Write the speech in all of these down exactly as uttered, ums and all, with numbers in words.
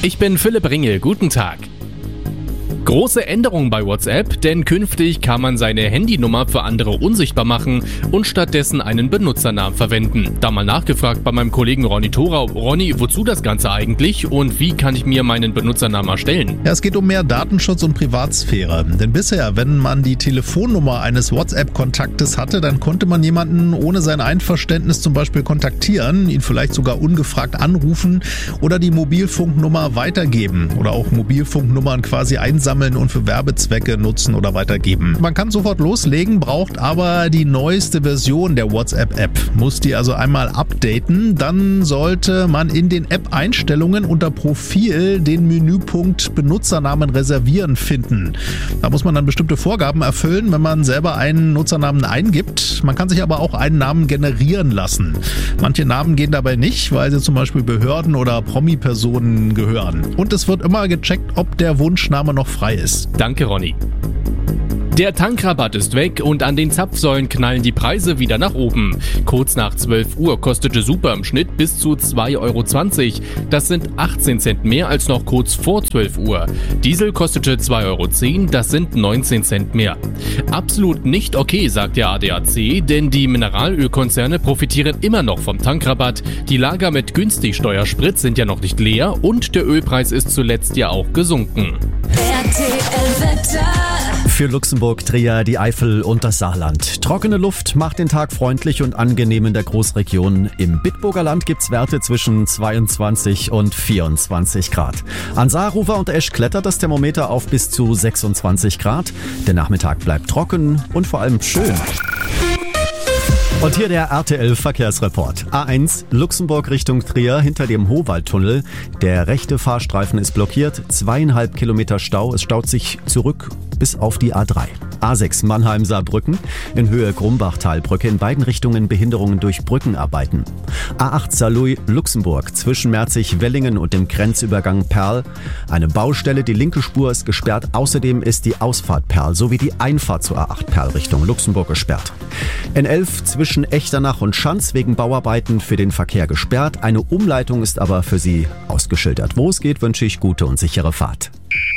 Ich bin Philipp Ringel, guten Tag. Große Änderung bei WhatsApp, denn künftig kann man seine Handynummer für andere unsichtbar machen und stattdessen einen Benutzernamen verwenden. Da mal nachgefragt bei meinem Kollegen Ronny Thorau. Ronny, wozu das Ganze eigentlich und wie kann ich mir meinen Benutzernamen erstellen? Ja, es geht um mehr Datenschutz und Privatsphäre. Denn bisher, wenn man die Telefonnummer eines WhatsApp-Kontaktes hatte, dann konnte man jemanden ohne sein Einverständnis zum Beispiel kontaktieren, ihn vielleicht sogar ungefragt anrufen oder die Mobilfunknummer weitergeben oder auch Mobilfunknummern quasi einsammeln und für Werbezwecke nutzen oder weitergeben. Man kann sofort loslegen, braucht aber die neueste Version der WhatsApp-App. Muss die also einmal updaten, dann sollte man in den App-Einstellungen unter Profil den Menüpunkt Benutzernamen reservieren finden. Da muss man dann bestimmte Vorgaben erfüllen, wenn man selber einen Nutzernamen eingibt. Man kann sich aber auch einen Namen generieren lassen. Manche Namen gehen dabei nicht, weil sie zum Beispiel Behörden oder Promi-Personen gehören. Und es wird immer gecheckt, ob der Wunschname noch frei ist. Danke, Ronny. Der Tankrabatt ist weg und an den Zapfsäulen knallen die Preise wieder nach oben. Kurz nach zwölf Uhr kostete Super im Schnitt bis zu zwei Euro zwanzig. Das sind achtzehn Cent mehr als noch kurz vor zwölf Uhr. Diesel kostete zwei Euro zehn, das sind neunzehn Cent mehr. Absolut nicht okay, sagt der A D A C, denn die Mineralölkonzerne profitieren immer noch vom Tankrabatt. Die Lager mit günstig Steuersprit sind ja noch nicht leer und der Ölpreis ist zuletzt ja auch gesunken. R T L-Wetter. Für Luxemburg, Trier, die Eifel und das Saarland. Trockene Luft macht den Tag freundlich und angenehm in der Großregion. Im Bitburger Land gibt's Werte zwischen zweiundzwanzig und vierundzwanzig Grad. An Saarrufer und Esch klettert das Thermometer auf bis zu sechsundzwanzig Grad. Der Nachmittag bleibt trocken und vor allem schön. Und hier der R T L-Verkehrsreport. A eins Luxemburg Richtung Trier hinter dem Howaldtunnel. Der rechte Fahrstreifen ist blockiert, zweieinhalb Kilometer Stau. Es staut sich zurück bis auf die A drei. A sechs Mannheim-Saarbrücken in Höhe Grumbachtalbrücke. In beiden Richtungen Behinderungen durch Brückenarbeiten. A acht Saarlouis-Luxemburg zwischen Merzig-Wellingen und dem Grenzübergang Perl. Eine Baustelle, die linke Spur ist gesperrt. Außerdem ist die Ausfahrt Perl sowie die Einfahrt zur A acht Perl Richtung Luxemburg gesperrt. N elf zwischen Echternach und Schanz wegen Bauarbeiten für den Verkehr gesperrt. Eine Umleitung ist aber für Sie ausgeschildert. Wo es geht, wünsche ich gute und sichere Fahrt.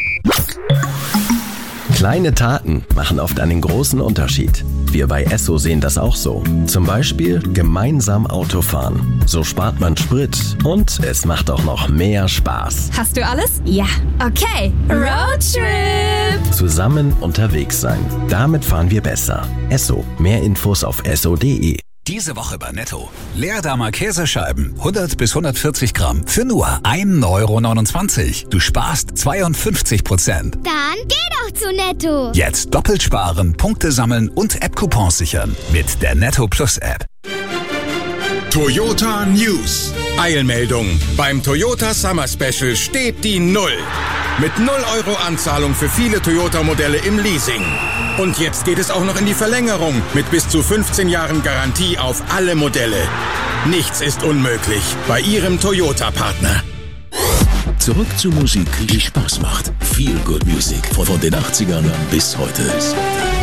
Kleine Taten machen oft einen großen Unterschied. Wir bei Esso sehen das auch so. Zum Beispiel gemeinsam Auto fahren. So spart man Sprit und es macht auch noch mehr Spaß. Hast du alles? Ja. Okay. Roadtrip. Zusammen unterwegs sein. Damit fahren wir besser. Esso. Mehr Infos auf esso punkt de. Diese Woche bei Netto. Leerdammer Käsescheiben, hundert bis hundertvierzig Gramm, für nur ein Euro neunundzwanzig. Du sparst zweiundfünfzig Prozent. Dann geh doch zu Netto. Jetzt doppelt sparen, Punkte sammeln und App-Coupons sichern. Mit der Netto Plus App. Toyota News. Eilmeldung. Beim Toyota Summer Special steht die Null. Mit null Euro Anzahlung für viele Toyota-Modelle im Leasing. Und jetzt geht es auch noch in die Verlängerung mit bis zu fünfzehn Jahren Garantie auf alle Modelle. Nichts ist unmöglich bei Ihrem Toyota-Partner. Zurück zu Musik, die Spaß macht. Feel Good Music von den achtzigern bis heute.